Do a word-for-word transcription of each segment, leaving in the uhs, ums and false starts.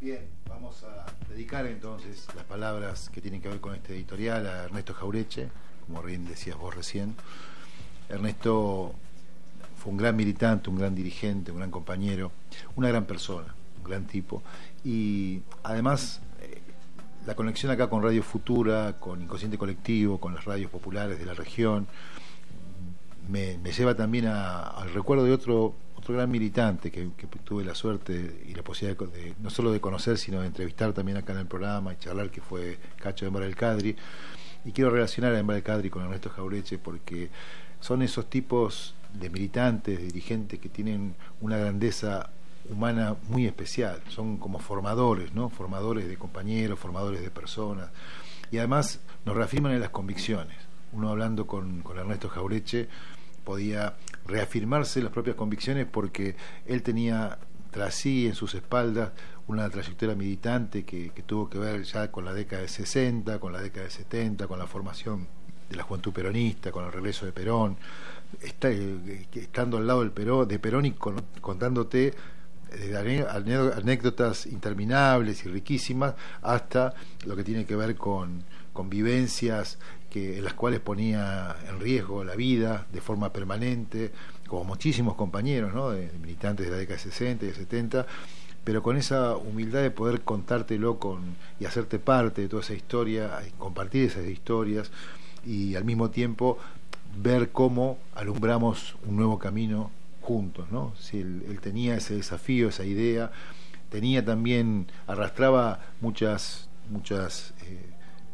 Bien, vamos a dedicar entonces las palabras que tienen que ver con este editorial a Ernesto Jauretche, como bien decías vos recién. Ernesto fue un gran militante, un gran dirigente, un gran compañero, una gran persona, un gran tipo, y además eh, la conexión acá con Radio Futura, con Inconsciente Colectivo, con las radios populares de la región, me, me lleva también a, al recuerdo de otro otro gran militante que, que tuve la suerte y la posibilidad de, de, no solo de conocer, sino de entrevistar también acá en el programa y charlar, que fue Cacho de Embar el Cadri. Y quiero relacionar a Embar el Cadri con Ernesto Jauretche porque son esos tipos de militantes, de dirigentes que tienen una grandeza humana muy especial, son como formadores, ¿no? Formadores de compañeros, formadores de personas, y además nos reafirman en las convicciones. Uno hablando con, con Ernesto Jauretche podía reafirmarse las propias convicciones porque él tenía tras sí, en sus espaldas, una trayectoria militante que, que tuvo que ver ya con la década de sesenta, con la década de setenta, con la formación de la juventud peronista, con el regreso de Perón, está, eh, estando al lado del Perón, de Perón y con, contándote eh, anécdotas interminables y riquísimas, hasta lo que tiene que ver con, con vivencias que, en las cuales ponía en riesgo la vida de forma permanente, como muchísimos compañeros, ¿no? de, de militantes de la década de sesenta y de setenta, pero con esa humildad de poder contártelo con, y hacerte parte de toda esa historia, y compartir esas historias, y al mismo tiempo ver cómo alumbramos un nuevo camino juntos, ¿no? Si él, él tenía ese desafío, esa idea, tenía también, arrastraba muchas, muchas eh,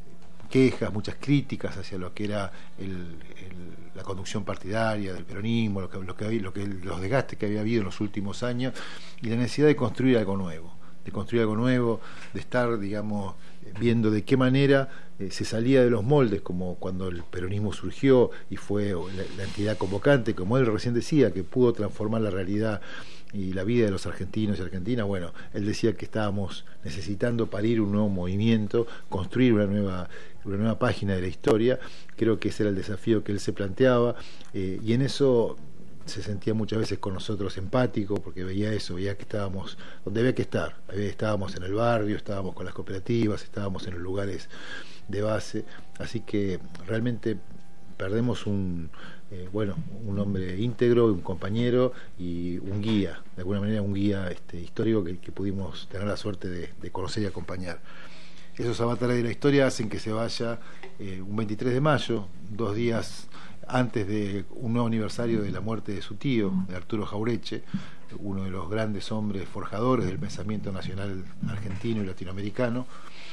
quejas, muchas críticas hacia lo que era el, el, la conducción partidaria del peronismo, lo que, lo que, lo que, los desgastes que había habido en los últimos años, y la necesidad de construir algo nuevo, de construir algo nuevo, de estar, digamos, viendo de qué manera eh, se salía de los moldes, como cuando el peronismo surgió y fue la, la entidad convocante, como él recién decía, que pudo transformar la realidad y la vida de los argentinos y argentinas. Bueno, él decía que estábamos necesitando parir un nuevo movimiento, construir una nueva, una nueva página de la historia. Creo que ese era el desafío que él se planteaba, eh, y en eso se sentía muchas veces con nosotros empático, porque veía eso, veía que estábamos donde había que estar, estábamos en el barrio, estábamos con las cooperativas, estábamos en los lugares de base, así que realmente perdemos un eh, bueno, un hombre íntegro, un compañero y un guía, de alguna manera un guía este, histórico que, que pudimos tener la suerte de, de conocer y acompañar. Esos avatares de la historia hacen que se vaya eh, un veintitrés de mayo, dos días antes de un nuevo aniversario de la muerte de su tío, de Arturo Jauretche, uno de los grandes hombres forjadores del pensamiento nacional argentino y latinoamericano,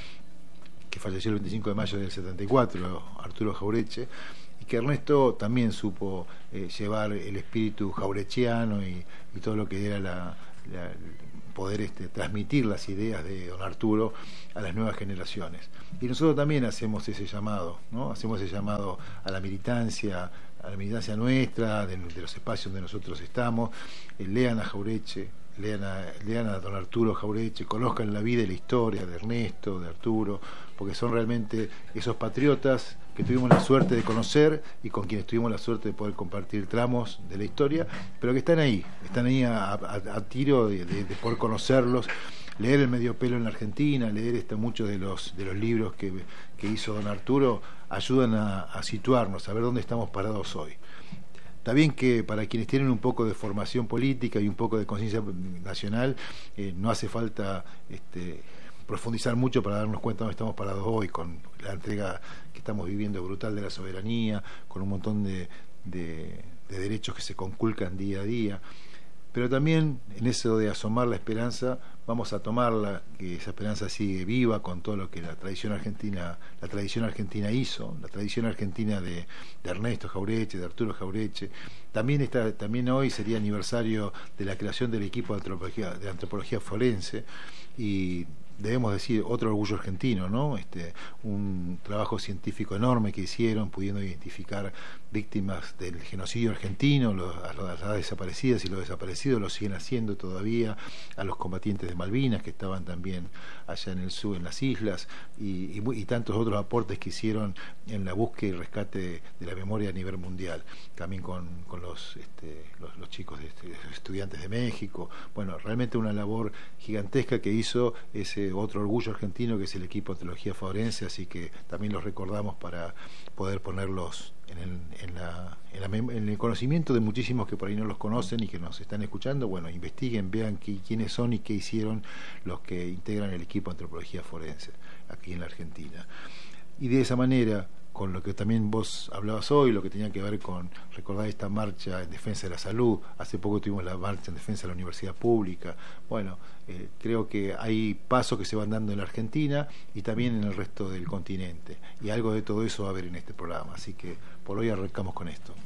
que falleció el veinticinco de mayo del setenta y cuatro, Arturo Jauretche, y que Ernesto también supo eh, llevar el espíritu jauretchiano y, y todo lo que era la, la poder este, transmitir las ideas de don Arturo a las nuevas generaciones. Y nosotros también hacemos ese llamado, ¿no? Hacemos ese llamado a la militancia, a la militancia nuestra, de, de los espacios donde nosotros estamos. Eh, lean a Jauretche, lean a, lean a don Arturo Jauretche, conozcan la vida y la historia de Ernesto, de Arturo, porque son realmente esos patriotas que tuvimos la suerte de conocer y con quienes tuvimos la suerte de poder compartir tramos de la historia, pero que están ahí, están ahí a, a, a tiro de, de, de poder conocerlos, leer El Medio Pelo en la Argentina, leer este, muchos de los, de los libros que, que hizo don Arturo, ayudan a, a situarnos, a ver dónde estamos parados hoy. Está bien que para quienes tienen un poco de formación política y un poco de conciencia nacional, eh, no hace falta este, profundizar mucho para darnos cuenta de dónde estamos parados hoy, con la entrega que estamos viviendo brutal de la soberanía, con un montón de, de, de derechos que se conculcan día a día. Pero también en eso de asomar la esperanza, vamos a tomarla, que esa esperanza sigue viva con todo lo que la tradición argentina, la tradición argentina hizo, la tradición argentina de, de Ernesto Jauretche, de Arturo Jauretche. También está, también hoy sería aniversario de la creación del equipo de antropología, de antropología forense, y debemos decir, otro orgullo argentino, ¿no? Este, un trabajo científico enorme que hicieron, pudiendo identificar víctimas del genocidio argentino, los, a las desaparecidas y los desaparecidos lo siguen haciendo todavía, a los combatientes de Malvinas que estaban también allá en el sur, en las islas, y, y, y tantos otros aportes que hicieron en la búsqueda y rescate de, de la memoria a nivel mundial, también con, con los, este, los, los chicos de, de los estudiantes de México. Bueno, realmente una labor gigantesca que hizo ese otro orgullo argentino que es el equipo de antropología forense, así que también los recordamos para poder ponerlos en el, en, la, en, la, en el conocimiento de muchísimos que por ahí no los conocen y que nos están escuchando. Bueno, investiguen, vean qué, quiénes son y qué hicieron los que integran el equipo de antropología forense aquí en la Argentina. Y de esa manera, con lo que también vos hablabas hoy, lo que tenía que ver con recordar esta marcha en defensa de la salud. Hace poco tuvimos la marcha en defensa de la universidad pública. Bueno, eh, creo que hay pasos que se van dando en la Argentina y también en el resto del continente, y algo de todo eso va a haber en este programa, así que por hoy arrancamos con esto.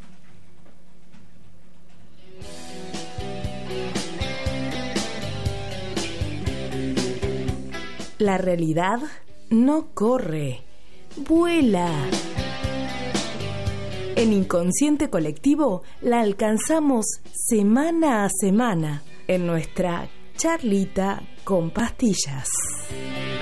La realidad no corre, vuela. En Inconsciente Colectivo la alcanzamos semana a semana en nuestra charlita con pastillas.